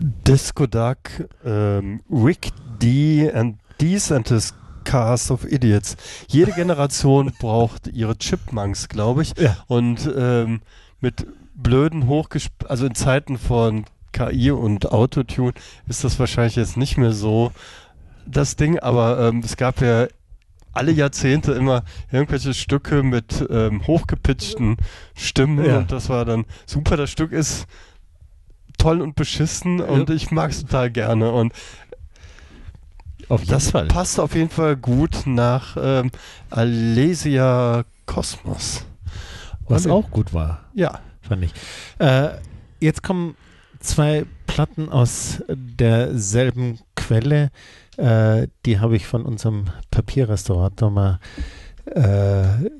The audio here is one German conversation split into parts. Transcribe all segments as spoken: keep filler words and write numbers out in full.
Disco Duck, ähm, Rick D. and These and his Cast of Idiots. Jede Generation braucht ihre Chipmunks, glaube ich. Ja. Und ähm, mit blöden hochgesp... Also in Zeiten von K I und Autotune ist das wahrscheinlich jetzt nicht mehr so das Ding, aber ähm, es gab ja alle Jahrzehnte immer irgendwelche Stücke mit ähm, hochgepitchten Stimmen Ja. und das war dann super. Das Stück ist toll und beschissen und ich mag es total gerne und Auf jeden das Fall. passt auf jeden Fall gut nach ähm, Alesia Kosmos. Was Und- auch gut war, Ja. fand ich. Äh, jetzt kommen zwei Platten aus derselben Quelle. Äh, die habe ich von unserem Papierrestaurator mal äh,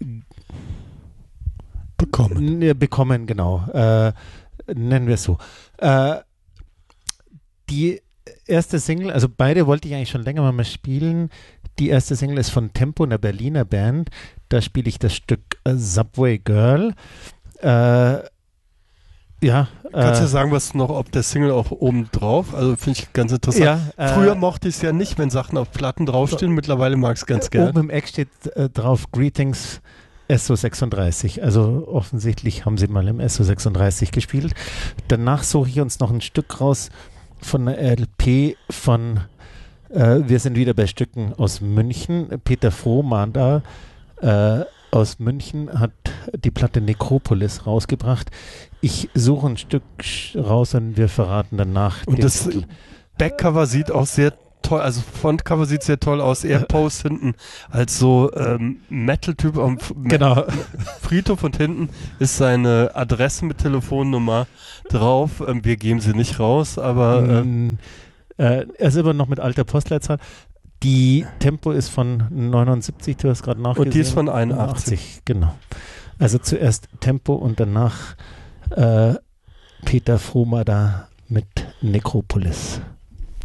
Bekommen. n- bekommen, genau. Äh, nennen wir es so. Äh, die erste Single, also beide wollte ich eigentlich schon länger mal spielen. Die erste Single ist von Tempo, einer Berliner Band. Da spiele ich das Stück äh, Subway Girl. Äh, ja. Kannst du äh, sagen, was noch, ob der Single auch oben drauf? Also finde ich ganz interessant. ja, äh, Früher mochte ich es ja nicht, wenn Sachen auf Platten draufstehen. Mittlerweile mag ich es ganz gerne. Oben im Eck steht äh, drauf Greetings S O sechsunddreißig. Also offensichtlich haben sie mal im S O sechsunddreißig gespielt. Danach suche ich uns noch ein Stück raus von einer L P von äh, Wir sind wieder bei Stücken aus München. Peter Frohmann da äh, aus München hat die Platte Necropolis rausgebracht. Ich suche ein Stück sch- raus und wir verraten danach Und den das Titel. Backcover sieht auch sehr toll, also Frontcover sieht sehr toll aus. Er post hinten als so ähm, Metal-Typ am F- Genau. Friedhof und hinten ist seine Adresse mit Telefonnummer drauf. Ähm, wir geben sie nicht raus, aber äh, Mm, äh, er ist immer noch mit alter Postleitzahl. Die Tempo ist von neunundsiebzig, du hast gerade nachgesehen. und die ist von einundachtzig. achtzig, genau. Also zuerst Tempo und danach äh, Peter Frohmer da mit Necropolis.